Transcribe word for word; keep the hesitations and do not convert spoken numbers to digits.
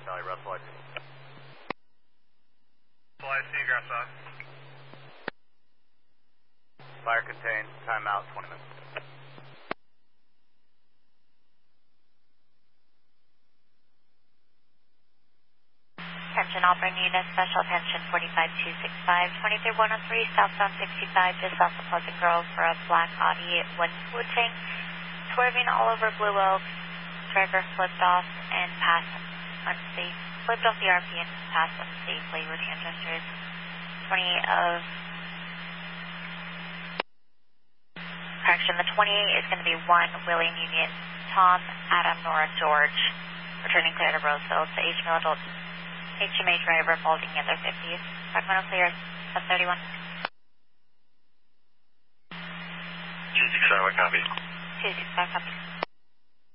Hunt Valley, Russell, I C. Russell, I C, grass off. Fire contained, timeout, twenty minutes. Attention, all bring units, special attention, forty-five two six five, twenty-three one oh three, southbound sixty-five, just south of Pleasant Grove for a black Audi Winswooting, swerving all over Blue Oak. Driver flipped off and passed unsafe, flipped off the R P and passed unsafely with hand gestures. twenty-eight of, correction, the twenty-eight is going to be one William Union, Tom, Adam, Nora, George, returning clear to Roseville to H M A adult. H M A driver folding in their fifties. Sacramento clear, sub thirty-one. two six five, what copy? two six five, copy.